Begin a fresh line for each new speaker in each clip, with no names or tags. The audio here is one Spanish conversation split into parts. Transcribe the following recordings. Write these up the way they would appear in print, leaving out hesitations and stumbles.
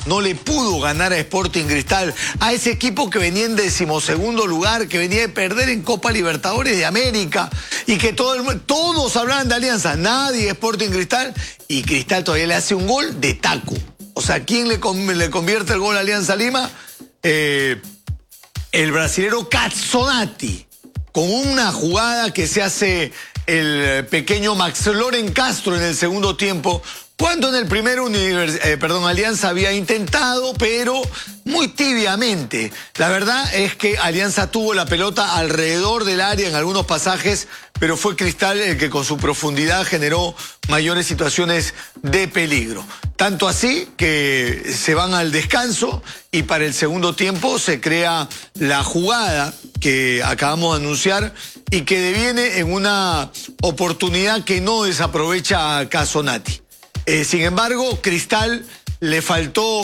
no le pudo ganar a Sporting Cristal, a ese equipo que venía en 12º lugar, que venía de perder en Copa Libertadores de América, y que todos hablaban de Alianza, nadie Sporting Cristal, y Cristal todavía le hace un gol de taco. O sea, ¿quién le convierte el gol a Alianza Lima? El brasilero Cazzonati, con una jugada que se hace el pequeño Max Loren Castro en el segundo tiempo, cuando en el primero Alianza había intentado, pero muy tibiamente. La verdad es que Alianza tuvo la pelota alrededor del área en algunos pasajes, pero fue Cristal el que con su profundidad generó mayores situaciones de peligro. Tanto así que se van al descanso y para el segundo tiempo se crea la jugada que acabamos de anunciar y que deviene en una oportunidad que no desaprovecha a Cazzonati. Sin embargo, Cristal le faltó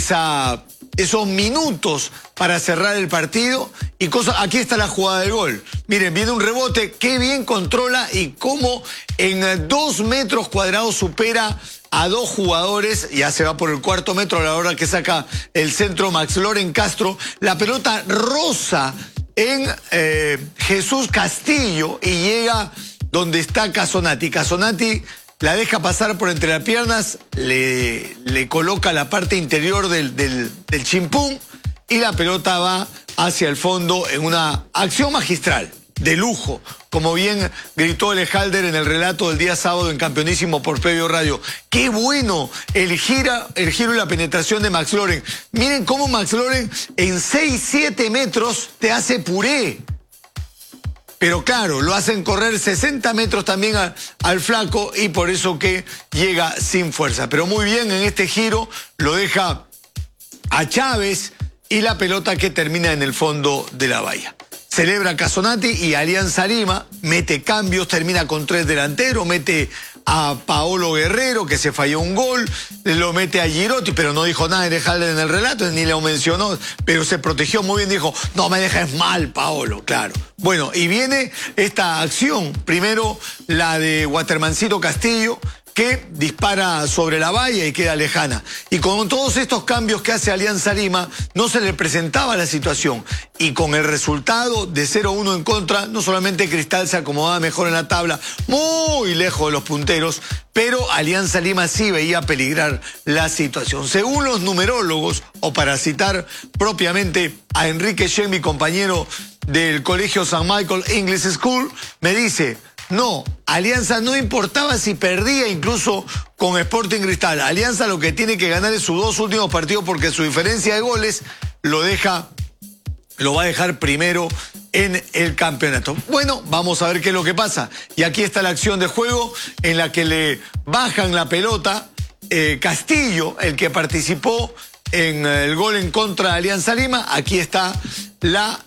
esos minutos para cerrar el partido y aquí está la jugada del gol. Miren, viene un rebote, qué bien controla y cómo en 2 metros cuadrados supera a 2 jugadores, ya se va por el 4.º metro a la hora que saca el centro Max Loren Castro. La pelota roza en Jesús Castillo y llega donde está Cazzonati. Cazzonati la deja pasar por entre las piernas, le coloca la parte interior del chimpún y la pelota va hacia el fondo en una acción magistral, de lujo, como bien gritó Elejalder en el relato del día sábado en Campeonísimo por Previo Radio. ¡Qué bueno el giro y la penetración de Max Loren! Miren cómo Max Loren en 6-7 metros te hace puré. Pero claro, lo hacen correr 60 metros también al flaco y por eso que llega sin fuerza. Pero muy bien en este giro, lo deja a Chávez y la pelota que termina en el fondo de la valla. Celebra Cazzonati y Alianza Lima, mete cambios, termina con 3 delanteros, mete a Paolo Guerrero, que se falló un gol, lo mete a Girotti, pero no dijo nada de dejarle en el relato, ni lo mencionó, pero se protegió muy bien, dijo, no me dejes mal, Paolo, claro. Bueno, y viene esta acción, primero la de Watermancito Castillo, que dispara sobre la valla y queda lejana. Y con todos estos cambios que hace Alianza Lima, no se le presentaba la situación. Y con el resultado de 0-1 en contra, no solamente Cristal se acomodaba mejor en la tabla, muy lejos de los punteros, pero Alianza Lima sí veía peligrar la situación. Según los numerólogos, o para citar propiamente a Enrique Shen, mi compañero del Colegio San Michael English School, me dice: no, Alianza no importaba si perdía incluso con Sporting Cristal. Alianza lo que tiene que ganar es sus 2 últimos partidos porque su diferencia de goles lo va a dejar primero en el campeonato. Bueno, vamos a ver qué es lo que pasa. Y aquí está la acción de juego en la que le bajan la pelota. Castillo, el que participó en el gol en contra de Alianza Lima. Aquí está la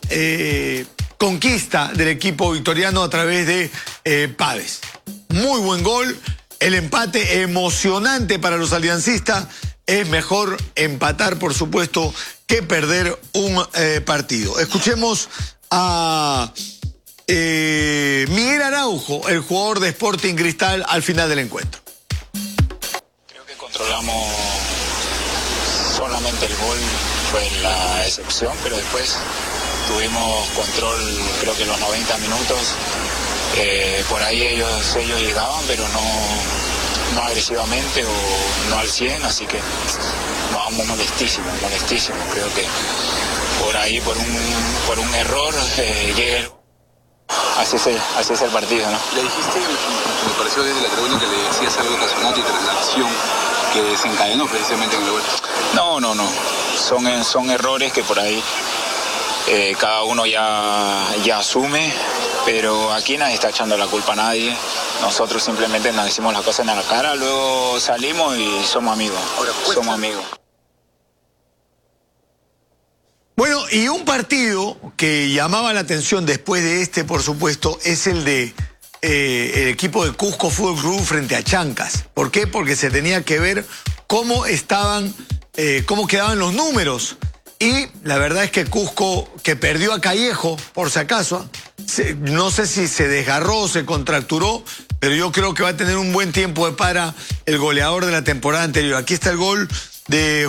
conquista del equipo victoriano a través de Pávez. Muy buen gol, el empate emocionante para los aliancistas. Es mejor empatar, por supuesto, que perder un partido. Escuchemos a Miguel Araujo, el jugador de Sporting Cristal, al final del encuentro.
Creo que controlamos solamente el gol, fue la excepción, pero después tuvimos control, creo que los 90 minutos. Por ahí ellos llegaban, pero no agresivamente o no al 100, así que nos vamos molestísimos. Creo que por ahí, por un error, llega el... Así es el partido, ¿no?
Le dijiste, me pareció desde la tribuna que le decías algo a Cazzonati tras la acción que desencadenó precisamente en el gol.
No. Son errores que por ahí cada uno ya asume, pero aquí nadie está echando la culpa a nadie. Nosotros simplemente nos decimos las cosas en la cara, luego salimos y somos amigos. Somos amigos.
Bueno, y un partido que llamaba la atención después de este, por supuesto, es el de el equipo de Cusco Fútbol Club frente a Chancas. ¿Por qué? Porque se tenía que ver cómo quedaban los números. Y la verdad es que Cusco, que perdió a Callejo, por si acaso, no sé si se desgarró, se contracturó, pero yo creo que va a tener un buen tiempo de para el goleador de la temporada anterior. Aquí está el gol de